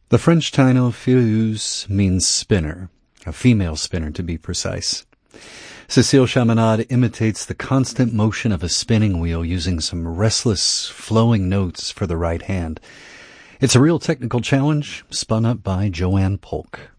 The French title fileuse means spinner, a female spinner to be precise. Cécile Chaminade imitates the constant motion of a spinning wheel using some restless, flowing notes for the right hand. It's a real technical challenge spun up by Joanne Polk.